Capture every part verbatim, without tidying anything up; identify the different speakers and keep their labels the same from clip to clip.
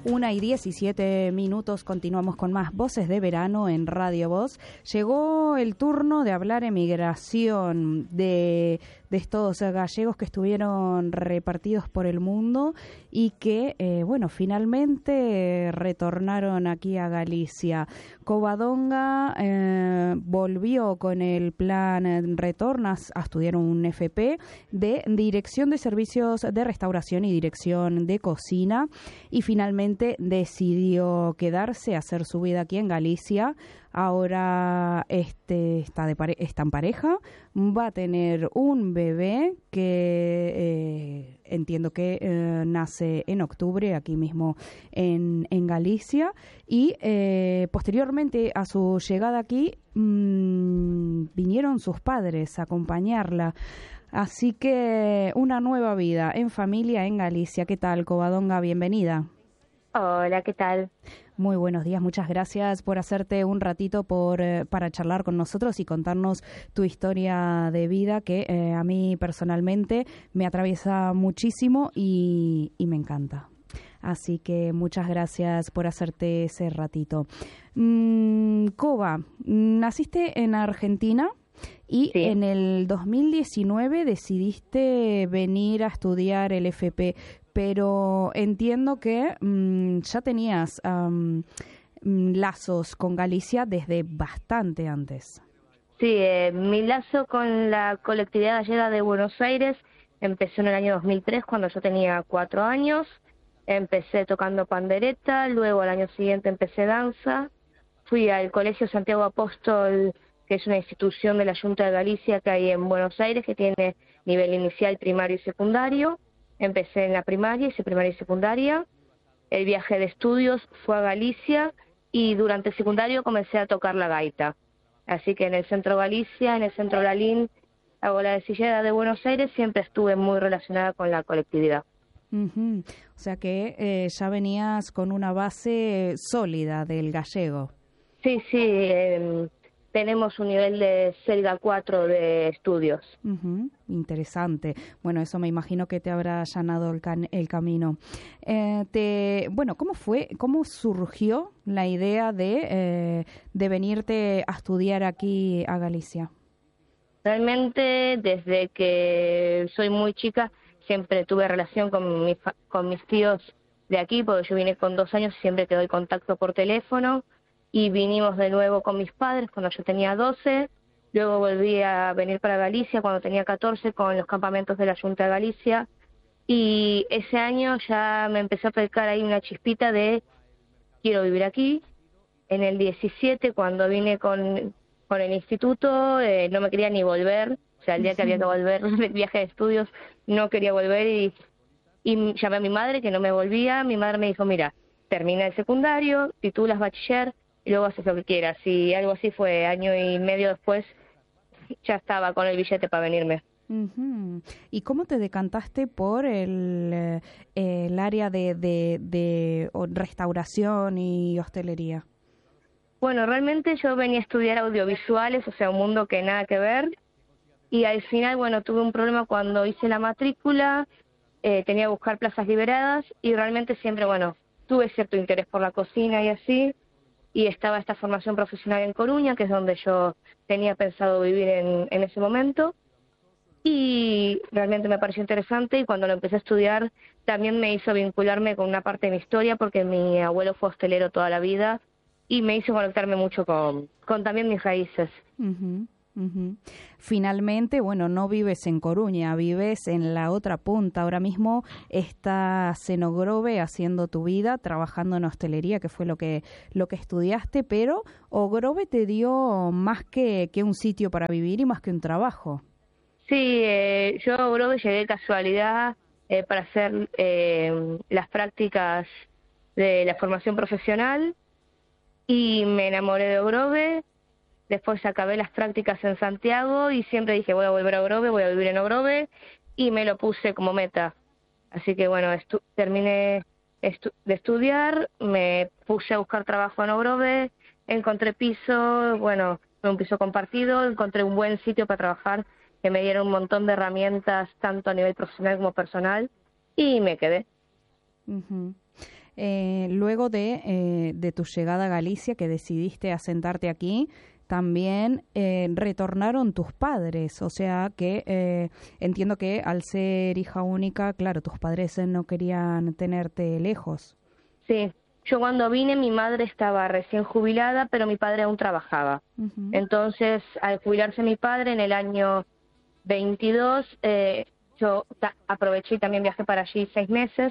Speaker 1: Una y diecisiete minutos, continuamos con más Voces de Verano en Radio Voz. Llegó el turno de hablar emigración, de, de estos gallegos que estuvieron repartidos por el mundo y que, eh, bueno, finalmente retornaron aquí a Galicia. Covadonga eh, volvió con el plan Retornas a estudiar un F P de Dirección de Servicios de Restauración y Dirección de Cocina y finalmente decidió quedarse a hacer su vida aquí en Galicia. Ahora este está, de pare está en pareja, va a tener un bebé que eh, entiendo que eh, nace en octubre aquí mismo en, en Galicia y eh, posteriormente a su llegada aquí mmm, vinieron sus padres a acompañarla. Así que una nueva vida en familia en Galicia. ¿Qué tal, Covadonga? Bienvenida.
Speaker 2: Hola, ¿qué tal?
Speaker 1: Muy buenos días, muchas gracias por hacerte un ratito por eh, para charlar con nosotros y contarnos tu historia de vida que eh, a mí personalmente me atraviesa muchísimo y, y me encanta. Así que muchas gracias por hacerte ese ratito. Mm, Cova, naciste en Argentina y sí. En el dos mil diecinueve decidiste venir a estudiar el F P, pero entiendo que mmm, ya tenías um, lazos con Galicia desde bastante antes.
Speaker 2: Sí, eh, mi lazo con la colectividad gallega de Buenos Aires empezó en el año dos mil tres, cuando yo tenía cuatro años. Empecé tocando pandereta, luego al año siguiente empecé danza. Fui al Colegio Santiago Apóstol, que es una institución de la Junta de Galicia que hay en Buenos Aires, que tiene nivel inicial, primario y secundario. Empecé en la primaria, hice primaria y secundaria. El viaje de estudios fue a Galicia y durante el secundario comencé a tocar la gaita. Así que en el Centro Galicia, en el Centro Lalín, la Bola de Silleda de Buenos Aires, siempre estuve muy relacionada con la colectividad.
Speaker 1: Uh-huh. O sea que eh, ya venías con una base sólida del gallego.
Speaker 2: Sí, sí, eh, tenemos un nivel de Selga cuatro de estudios.
Speaker 1: Uh-huh. Interesante. Bueno, eso me imagino que te habrá allanado el, can el camino. Eh, te, bueno, ¿cómo fue, cómo surgió la idea de, eh, de venirte a estudiar aquí a Galicia?
Speaker 2: Realmente, desde que soy muy chica, siempre tuve relación con, mi con mis tíos de aquí, porque yo vine con dos años y siempre quedó el contacto por teléfono. Y vinimos de nuevo con mis padres cuando yo tenía doce, luego volví a venir para Galicia cuando tenía catorce con los campamentos de la Junta de Galicia, y ese año ya me empezó a pegar ahí una chispita de quiero vivir aquí. En el diecisiete, cuando vine con, con el instituto, eh, no me quería ni volver, o sea, el día que había que volver del viaje de estudios, no quería volver y, y llamé a mi madre que no me volvía. Mi madre me dijo, mira, termina el secundario, titulas bachiller, y luego haces lo que quieras. Y algo así fue, año y medio después, ya estaba con el billete para venirme.
Speaker 1: Uh-huh. ¿Y cómo te decantaste por el, eh, el área de, de, de restauración y hostelería?
Speaker 2: Bueno, realmente yo venía a estudiar audiovisuales, o sea, un mundo que nada que ver. Y al final, bueno, tuve un problema cuando hice la matrícula, eh, tenía que buscar plazas liberadas y realmente siempre, bueno, tuve cierto interés por la cocina y así. Y estaba esta formación profesional en Coruña, que es donde yo tenía pensado vivir en, en ese momento, y realmente me pareció interesante, y cuando lo empecé a estudiar también me hizo vincularme con una parte de mi historia, porque mi abuelo fue hostelero toda la vida, y me hizo conectarme mucho con, con también mis raíces.
Speaker 1: Uh-huh. Uh-huh. Finalmente, bueno, no vives en Coruña, vives en la otra punta. Ahora mismo estás en Ogrove haciendo tu vida, trabajando en hostelería, que fue lo que lo que estudiaste, pero Ogrove te dio más que, que un sitio para vivir y más que un trabajo.
Speaker 2: Sí, eh, yo a Ogrove llegué de casualidad eh, para hacer eh, las prácticas de la formación profesional y me enamoré de Ogrove. Después acabé las prácticas en Santiago y siempre dije voy a volver a Ogrove, voy a vivir en Ogrove, y me lo puse como meta. Así que bueno, estu terminé estu de estudiar, me puse a buscar trabajo en Ogrove, encontré piso, bueno, un piso compartido, encontré un buen sitio para trabajar que me dieron un montón de herramientas tanto a nivel profesional como personal y me quedé.
Speaker 1: Uh-huh. Eh, luego de, eh, de tu llegada a Galicia, que decidiste asentarte aquí, también eh, retornaron tus padres, o sea que eh, entiendo que al ser hija única, claro, tus padres eh, no querían tenerte lejos.
Speaker 2: Sí, yo cuando vine mi madre estaba recién jubilada, pero mi padre aún trabajaba.
Speaker 1: Uh-huh.
Speaker 2: Entonces, al jubilarse mi padre en el año veintidós, eh, yo ta- aproveché y también viajé para allí seis meses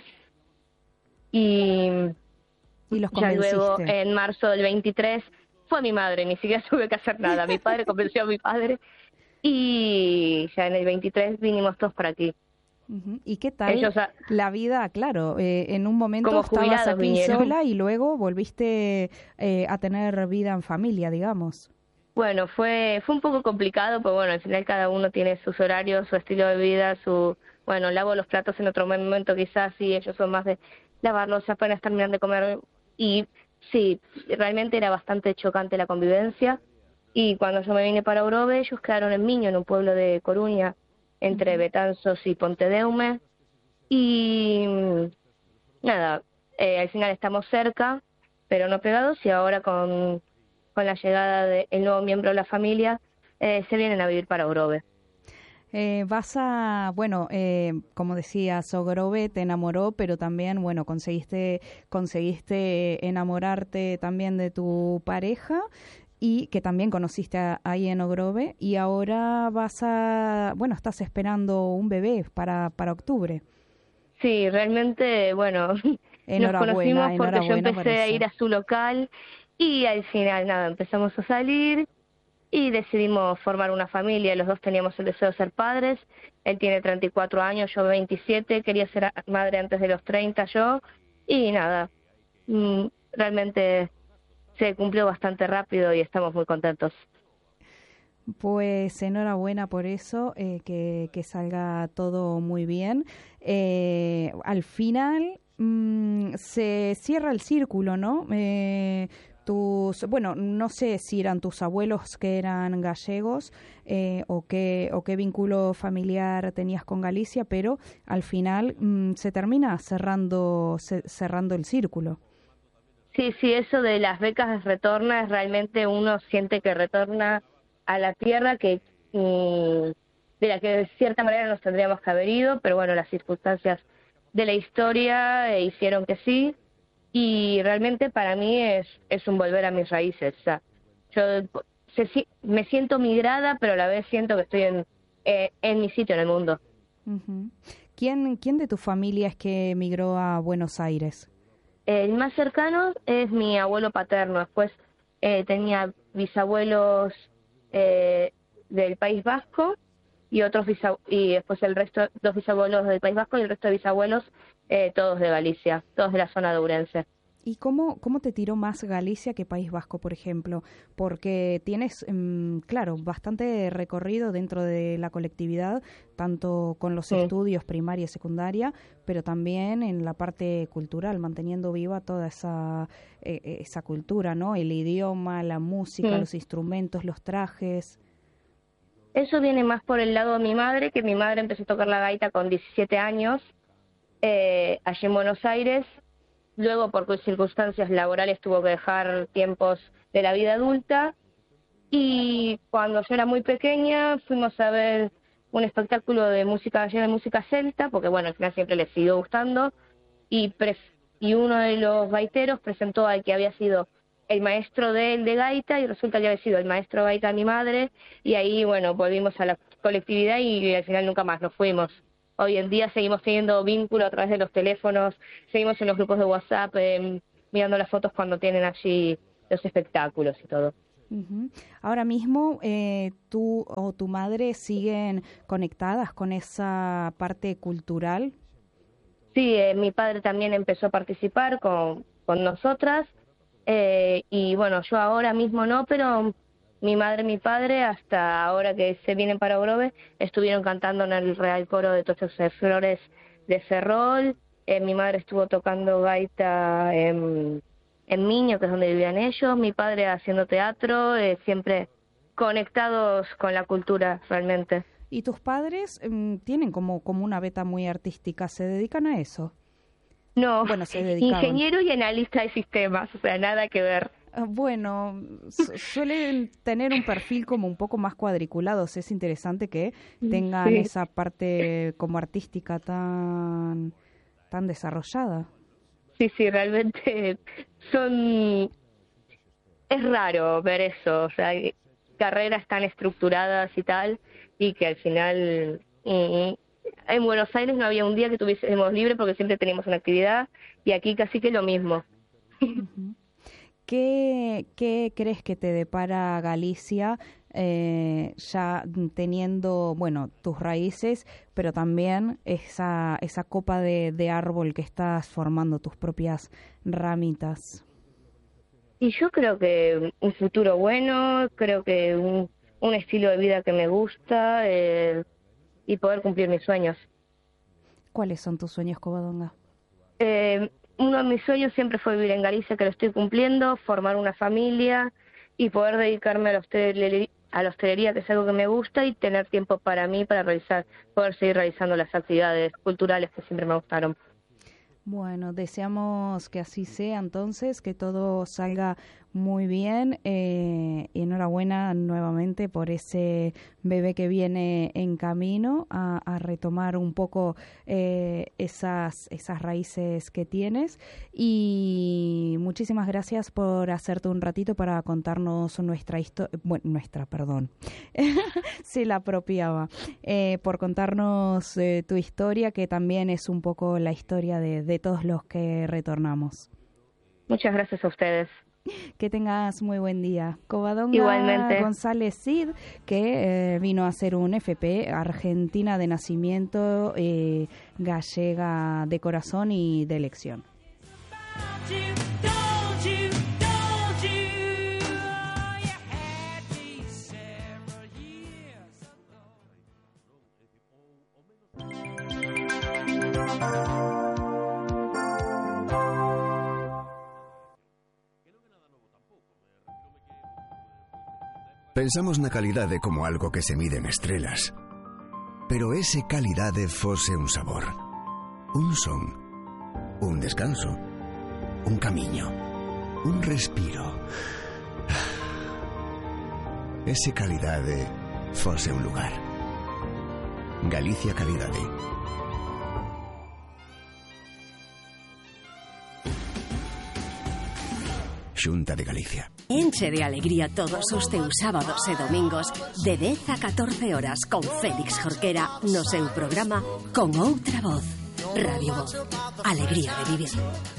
Speaker 2: y
Speaker 1: Y los
Speaker 2: ya luego
Speaker 1: convenciste.
Speaker 2: en marzo del veintitrés fue mi madre, ni siquiera tuve que hacer nada. Mi padre convenció a mi padre y ya en el veintitrés vinimos todos para aquí.
Speaker 1: Uh-huh. ¿Y qué tal
Speaker 2: Ellos a-
Speaker 1: la vida? Claro, eh, en un momento
Speaker 2: como
Speaker 1: estabas
Speaker 2: jubilados
Speaker 1: aquí
Speaker 2: vinieron.
Speaker 1: sola y luego volviste eh, a tener vida en familia, digamos.
Speaker 2: Bueno, fue fue un poco complicado, pero bueno, al final cada uno tiene sus horarios, su estilo de vida, su... Bueno, lavo los platos en otro momento quizás, y ellos son más de lavarlos apenas terminan de comer. Y sí, realmente era bastante chocante la convivencia. Y cuando yo me vine para Ogrove, ellos quedaron en Miño, en un pueblo de Coruña, entre
Speaker 1: Uh-huh.
Speaker 2: Betanzos y Pontedeume. Y nada, eh, al final estamos cerca, pero no pegados, y ahora con, con la llegada del nuevo miembro de la familia, eh, se vienen a vivir para Ogrove.
Speaker 1: Eh, vas a, bueno, eh, como decía, Sogrove te enamoró, pero también, bueno, conseguiste, conseguiste enamorarte también de tu pareja y que también conociste a- ahí en Ogrove y ahora vas a, bueno, estás esperando un bebé para, para octubre.
Speaker 2: Sí, realmente, bueno, nos conocimos
Speaker 1: Enhorabuena,
Speaker 2: porque yo
Speaker 1: enhorabuena por
Speaker 2: empecé a ir
Speaker 1: eso.
Speaker 2: a su local y al final, nada, empezamos a salir y decidimos formar una familia. Los dos teníamos el deseo de ser padres. Él tiene treinta y cuatro años, yo veintisiete, quería ser a- madre antes de los treinta yo, y nada, mm, realmente se cumplió bastante rápido y estamos muy contentos.
Speaker 1: Pues enhorabuena por eso, eh, que, que salga todo muy bien. Eh, al final mm, se cierra el círculo, ¿no? Eh, tus, bueno, no sé si eran tus abuelos que eran gallegos eh, o qué o qué vínculo familiar tenías con Galicia, pero al final mm, se termina cerrando ce- cerrando el círculo.
Speaker 2: Sí, sí, eso de las becas retorna, es realmente uno siente que retorna a la tierra que mm, de la que de cierta manera nos tendríamos que haber ido, pero bueno, las circunstancias de la historia eh, hicieron que sí, y realmente para mí es, es un volver a mis raíces. O sea, yo se si- me siento migrada, pero a la vez siento que estoy en, eh, en mi sitio en el mundo.
Speaker 1: Ujú. ¿Quién, quién de tu familia es que emigró a Buenos Aires?
Speaker 2: El más cercano es mi abuelo paterno. Después eh, tenía bisabuelos eh, del País Vasco y otros bisa- y después el resto, dos bisabuelos del País Vasco y el resto de bisabuelos eh, todos de Galicia, todos de la zona de Ourense.
Speaker 1: ¿Y cómo, cómo te tiró más Galicia que País Vasco, por ejemplo? Porque tienes, mm, claro, bastante recorrido dentro de la colectividad, tanto con los
Speaker 2: Sí.
Speaker 1: estudios primaria y secundaria, pero también en la parte cultural, manteniendo viva toda esa, eh, eh, esa cultura, ¿no? El idioma, la música,
Speaker 2: Sí.
Speaker 1: los instrumentos, los trajes.
Speaker 2: Eso viene más por el lado de mi madre, que mi madre empezó a tocar la gaita con diecisiete años, eh, allí en Buenos Aires. Luego, por circunstancias laborales, tuvo que dejar tiempos de la vida adulta. Y cuando yo era muy pequeña, fuimos a ver un espectáculo de música gallega y música celta, porque bueno, al final siempre les siguió gustando. Y, pres- y uno de los gaiteros presentó al que había sido el maestro de él de gaita, y resulta que había sido el maestro de gaita de mi madre. Y ahí, bueno, volvimos a la colectividad y al final nunca más nos fuimos. Hoy en día seguimos teniendo vínculo a través de los teléfonos, seguimos en los grupos de WhatsApp, eh, mirando las fotos cuando tienen allí los espectáculos y todo.
Speaker 1: Ujú. Ahora mismo, eh, ¿tú o tu madre siguen conectadas con esa parte cultural?
Speaker 2: Sí, eh, mi padre también empezó a participar con, con nosotras, eh, y bueno, yo ahora mismo no, pero mi madre y mi padre, hasta ahora que se vienen para Grove, estuvieron cantando en el Real Coro de Tochos de Flores de Ferrol. Eh, mi madre estuvo tocando gaita en, en Miño, que es donde vivían ellos, mi padre haciendo teatro, eh, siempre conectados con la cultura realmente.
Speaker 1: ¿Y tus padres mm, tienen como, como una beta muy artística? ¿Se dedican a eso?
Speaker 2: No,
Speaker 1: bueno, se dedicaban.
Speaker 2: Ingeniero y analista de sistemas, o sea, nada que ver.
Speaker 1: Bueno, su suelen tener un perfil como un poco más cuadriculado. Es interesante que tengan sí. esa parte como artística tan, tan desarrollada.
Speaker 2: Sí, sí, realmente son... Es raro ver eso, o sea, carreras tan estructuradas y tal, y que al final... Mm, en Buenos Aires no había un día que tuviésemos libre porque siempre teníamos una actividad, y aquí casi que lo mismo.
Speaker 1: Uh-huh. ¿Qué, ¿Qué crees que te depara Galicia eh, ya teniendo, bueno, tus raíces, pero también esa, esa copa de, de árbol que estás formando, tus propias ramitas?
Speaker 2: Y yo creo que un futuro bueno, creo que un, un estilo de vida que me gusta eh, y poder cumplir mis sueños.
Speaker 1: ¿Cuáles son tus sueños, Covadonga?
Speaker 2: Eh, Uno de mis sueños siempre fue vivir en Galicia, que lo estoy cumpliendo, formar una familia y poder dedicarme a la hostelería, a la hostelería, que es algo que me gusta, y tener tiempo para mí, para realizar, poder seguir realizando las actividades culturales que siempre me gustaron.
Speaker 1: Bueno, deseamos que así sea entonces, que todo salga muy bien. Eh, y enhorabuena nuevamente por ese bebé que viene en camino a, a retomar un poco eh, esas, esas raíces que tienes. Y muchísimas gracias por hacerte un ratito para contarnos nuestra historia, bueno, nuestra, perdón, se la apropiaba, eh, por contarnos eh, tu historia, que también es un poco la historia de, de todos los que retornamos.
Speaker 2: Muchas gracias a ustedes.
Speaker 1: Que tengas muy buen día. Covadonga
Speaker 2: Igualmente.
Speaker 1: González Cid, que eh, vino a hacer un F P, argentina de nacimiento, eh, gallega de corazón y de elección.
Speaker 3: Pensamos na calidade como algo que se mide en estrelas. Pero ese calidade fose un sabor, un son, un descanso, un camiño, un respiro. Ese calidade fose un lugar. Galicia Calidade. Xunta de Galicia.
Speaker 4: Enche de alegría todos os teus sábados e domingos de dez a catorce horas con Félix Jorquera no seu programa Con Outra Voz. Radio Voz. Alegría de vivir.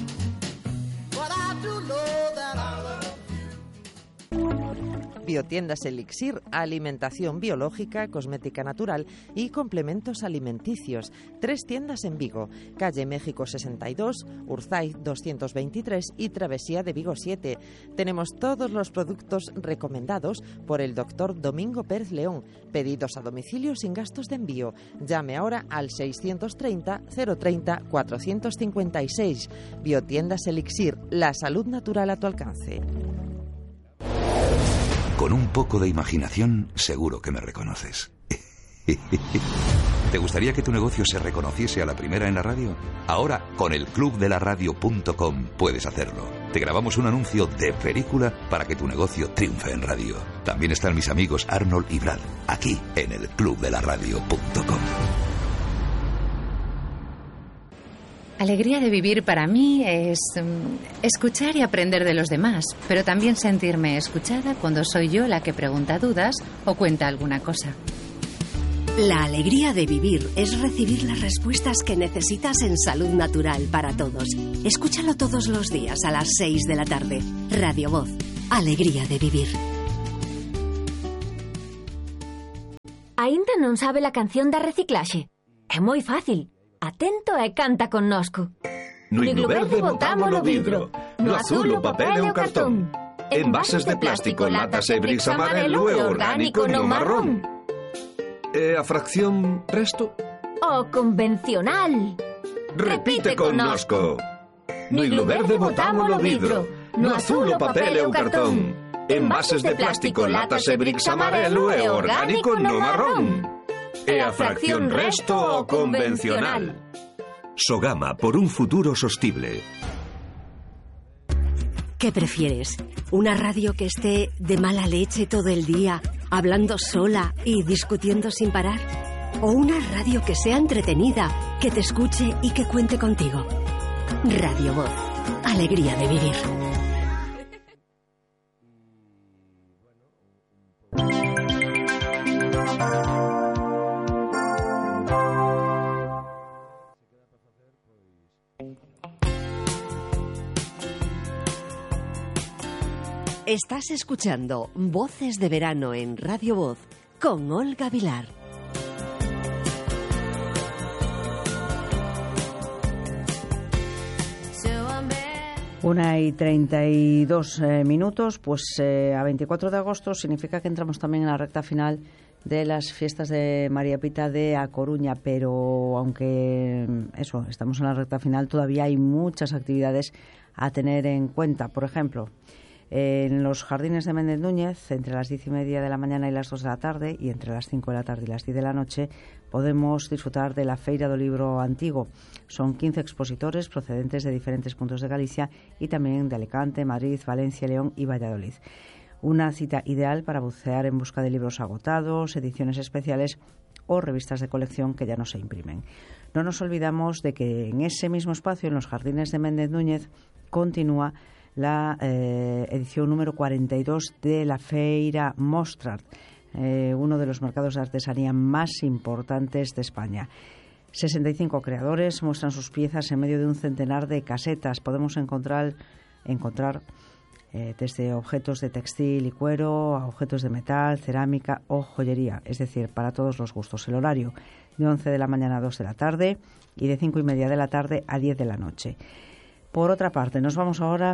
Speaker 5: Biotiendas Elixir, alimentación biológica, cosmética natural y complementos alimenticios. Tres tiendas en Vigo, calle México sesenta y dos, Urzaiz doscientos veintitrés y Travesía de Vigo siete. Tenemos todos los productos recomendados por el doctor Domingo Pérez León. Pedidos a domicilio sin gastos de envío. Llame ahora al seiscientos treinta, cero treinta, cuatrocientos cincuenta y seis. Biotiendas Elixir, la salud natural a tu alcance.
Speaker 6: Con un poco de imaginación, seguro que me reconoces. ¿Te gustaría que tu negocio se reconociese a la primera en la radio? Ahora, con el club de la radio punto com puedes hacerlo. Te grabamos un anuncio de película para que tu negocio triunfe en radio. También están mis amigos Arnold y Brad, aquí en el club de la radio punto com.
Speaker 7: Alegría de vivir para mí es um, escuchar y aprender de los demás, pero también sentirme escuchada cuando soy yo la que pregunta dudas o cuenta alguna cosa.
Speaker 4: La alegría de vivir es recibir las respuestas que necesitas en salud natural para todos. Escúchalo todos los días a las seis de la tarde. Radio Voz. Alegría de vivir.
Speaker 8: Aínda non sabe la canción da reciclaxe? É moi fácil. Atento e canta connosco.
Speaker 9: No iglo verde botámolo vidro, no azul o papel e o cartón. Envases de plástico, latas e bricks amarelo e orgánico no marrón. E a fracción resto?
Speaker 8: O convencional.
Speaker 9: Repite connosco. No iglo verde botámolo vidro, no azul o papel e o cartón. Envases de plástico, latas e bricks amarelo e orgánico no marrón. E a fracción resto o convencional. Sogama, por un futuro sostenible.
Speaker 4: ¿Qué prefieres? ¿Una radio que esté de mala leche todo el día, hablando sola y discutiendo sin parar? ¿O una radio que sea entretenida, que te escuche y que cuente contigo? Radio Voz. Alegría de vivir. Estás escuchando Voces de Verano en Radio Voz con Olga Vilar.
Speaker 1: Una y treinta y dos eh, minutos, pues eh, a veinticuatro de agosto significa que entramos también en la recta final de las fiestas de María Pita de A Coruña, pero aunque eso, estamos en la recta final, todavía hay muchas actividades a tener en cuenta. Por ejemplo, en los jardines de Méndez Núñez, entre las diez y media de la mañana y las dos de la tarde, y entre las cinco de la tarde y las diez de la noche, podemos disfrutar de la Feira do Libro Antigo. Son quince expositores procedentes de diferentes puntos de Galicia y también de Alicante, Madrid, Valencia, León y Valladolid. Una cita ideal para bucear en busca de libros agotados, ediciones especiales o revistas de colección que ya no se imprimen. No nos olvidamos de que en ese mismo espacio, en los jardines de Méndez Núñez, continúa la eh, edición número cuarenta y dos de la Feira Mostrart, eh, uno de los mercados de artesanía más importantes de España. sesenta y cinco creadores muestran sus piezas en medio de un centenar de casetas. Podemos encontrar, encontrar eh, desde objetos de textil y cuero a objetos de metal, cerámica o joyería, es decir, para todos los gustos. El horario de once de la mañana a dos de la tarde y de cinco y media de la tarde a diez de la noche. Por otra parte, nos vamos ahora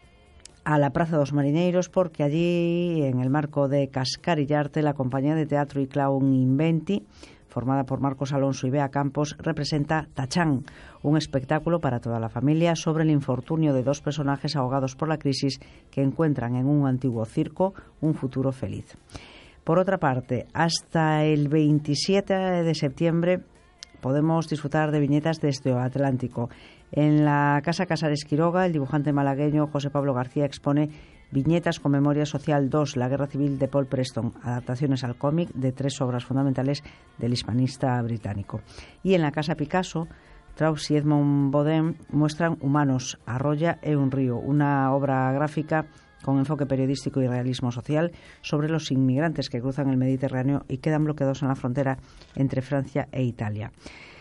Speaker 1: a la Praza dos Marineiros, porque allí, en el marco de Cascarillarte, la compañía de teatro y clown Inventi, formada por Marcos Alonso y Bea Campos, representa Tachán, un espectáculo para toda la familia sobre el infortunio de dos personajes ahogados por la crisis que encuentran en un antiguo circo un futuro feliz. Por otra parte, hasta el veintisiete de septiembre podemos disfrutar de viñetas desde o Atlántico. En la Casa Casares Quiroga, el dibujante malagueño José Pablo García expone Viñetas con Memoria Social dos, la Guerra Civil de Paul Preston, adaptaciones al cómic de tres obras fundamentales del hispanista británico. Y en la Casa Picasso, Strauss y Edmond Baudin muestran Humanos, Arroya e un río, una obra gráfica con enfoque periodístico y realismo social sobre los inmigrantes que cruzan el Mediterráneo y quedan bloqueados en la frontera entre Francia e Italia.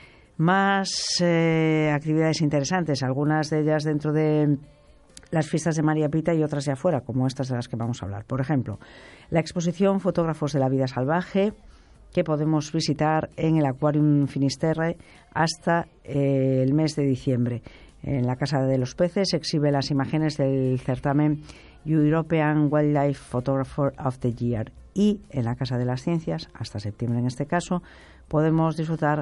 Speaker 1: Más eh, actividades interesantes, algunas de ellas dentro de las fiestas de María Pita y otras de afuera, como estas de las que vamos a hablar. Por ejemplo, la exposición Fotógrafos de la Vida Salvaje, que podemos visitar en el Aquarium Finisterre hasta eh, el mes de diciembre. En la Casa de los Peces se exhibe las imágenes del certamen European Wildlife Photographer of the Year. Y en la Casa de las Ciencias, hasta septiembre en este caso, podemos disfrutar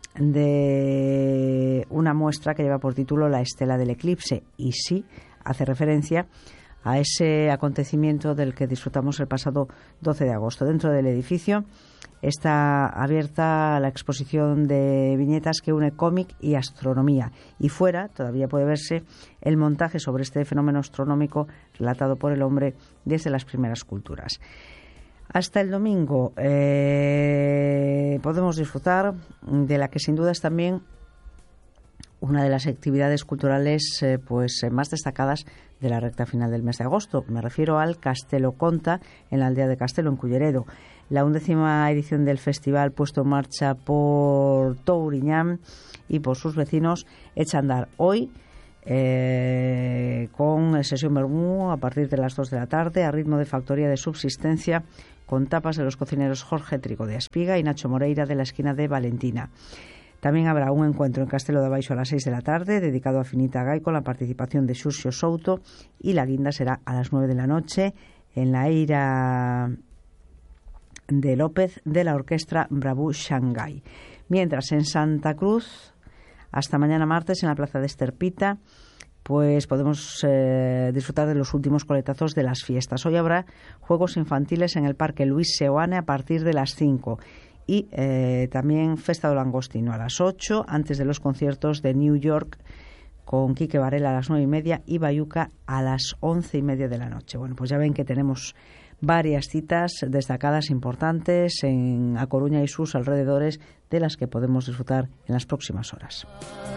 Speaker 1: de una muestra que lleva por título La Estela del Eclipse, y sí hace referencia a ese acontecimiento del que disfrutamos el pasado doce de agosto. Dentro del edificio está abierta la exposición de viñetas que une cómic y astronomía, y fuera todavía puede verse el montaje sobre este fenómeno astronómico relatado por el hombre desde las primeras culturas. Hasta el domingo eh, podemos disfrutar de la que sin duda es también una de las actividades culturales eh, pues eh, más destacadas de la recta final del mes de agosto. Me refiero al Castelo Conta en la aldea de Castelo, en Culleredo. La undécima edición del festival, puesto en marcha por Touriñán y por sus vecinos, echa a andar hoy eh, con sesión vermú a partir de las dos de la tarde a ritmo de factoría de subsistencia, con tapas de los cocineros Jorge Trigo de Aspiga y Nacho Moreira de la esquina de Valentina. También habrá un encuentro en Castelo de Baixo a las seis de la tarde, dedicado a Finita Gai, con la participación de Xurxo Souto, y la guinda será a las nueve de la noche en la Eira de López de la orquesta Bravú Shanghai. Mientras en Santa Cruz, hasta mañana martes en la plaza de Esterpita, pues podemos eh, disfrutar de los últimos coletazos de las fiestas. Hoy habrá juegos infantiles en el Parque Luis Seoane a partir de las cinco.
Speaker 10: y eh, también Festa do Langostino a las ocho, antes de los conciertos de New York con Quique Varela a las nueve y media y Bayuca a las once y media de la noche. Bueno, pues ya ven que tenemos varias citas destacadas importantes en A Coruña y sus alrededores, de las que podemos disfrutar en las próximas horas.